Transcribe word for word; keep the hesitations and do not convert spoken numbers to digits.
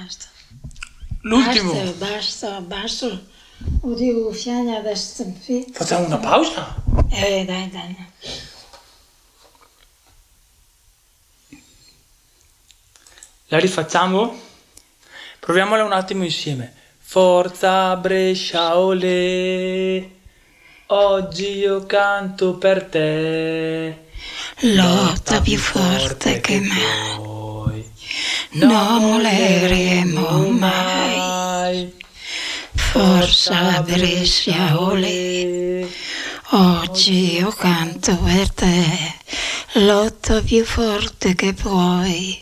Basta. L'ultimo. Basta, basta, basta. Oddio, Fiagna adesso. Facciamo una pausa? Eh, dai, dai. La rifacciamo? Proviamola un attimo insieme. Forza Brescia, olè, oggi io canto per te. Lotta più forte che mai, non molleremo mai. Forza Brescia, olè, oggi io canto per te. Lotta più forte che puoi,